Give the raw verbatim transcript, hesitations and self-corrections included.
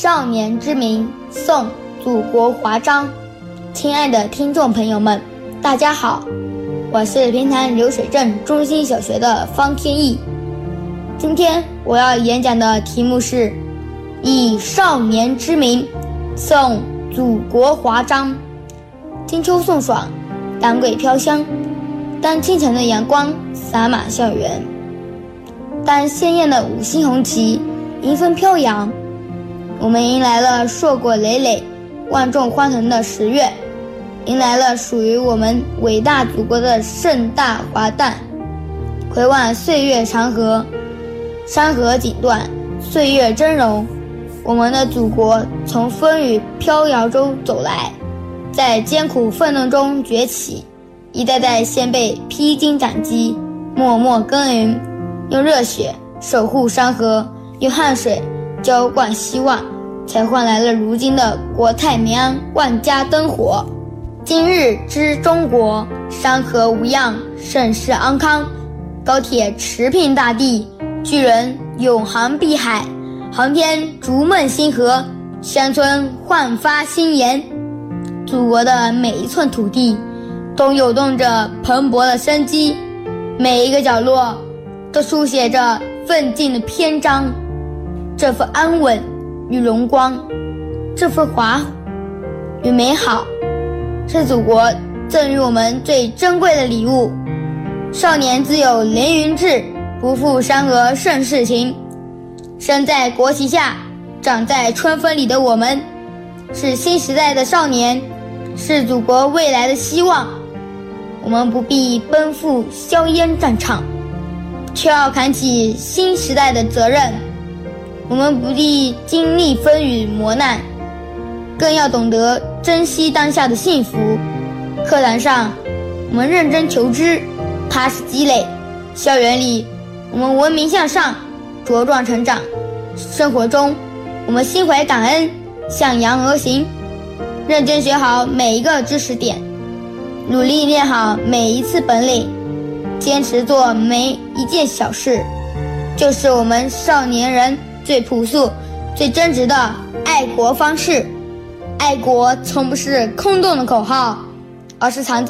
少年之名，宋·祖国华章。亲爱的听众朋友们，大家好，我是平潭流水镇中心小学的方天意。今天我要演讲的题目是以少年之名，宋·祖国华章。金秋送爽，丹桂飘香，当清晨的阳光洒满校园，当鲜艳的五星红旗迎风飘扬，我们迎来了硕果累累、万众欢腾的十月，迎来了属于我们伟大祖国的盛大华诞。回望岁月长河，山河锦断，岁月峥嵘，我们的祖国从风雨飘摇中走来，在艰苦奋斗中崛起，一代代先辈披荆斩棘，默默耕耘，用热血守护山河，用汗水浇灌希望，才换来了如今的国泰民安，万家灯火。今日之中国，山河无恙，盛世安康，高铁驰骋大地，巨人永航碧海，航天逐梦星河，乡村焕发新颜。祖国的每一寸土地都涌动着蓬勃的生机，每一个角落都书写着奋进的篇章。这份安稳与荣光，这份华与美好，是祖国赠予我们最珍贵的礼物。少年自有凌云志，不负山河盛世情。生在国旗下，长在春风里的我们，是新时代的少年，是祖国未来的希望。我们不必奔赴硝烟战场，却要扛起新时代的责任。我们不必经历风雨磨难，更要懂得珍惜当下的幸福。课堂上，我们认真求知，踏实积累；校园里，我们文明向上，茁壮成长；生活中，我们心怀感恩，向阳而行。认真学好每一个知识点，努力练好每一次本领，坚持做每一件小事，就是我们少年人最朴素、最真实的爱国方式。爱国从不是空洞的口号，而是藏在